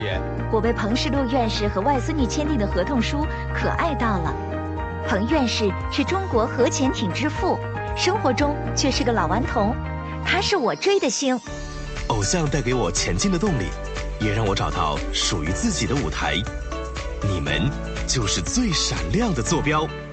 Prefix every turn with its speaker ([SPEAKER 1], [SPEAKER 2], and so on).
[SPEAKER 1] 我被彭世禄院士和外孙女签订的合同书可爱到了。彭院士是中国核潜艇之父，生活中却是个老顽童，他是我追的星。
[SPEAKER 2] 偶像带给我前进的动力，也让我找到属于自己的舞台。你们就是最闪亮的坐标。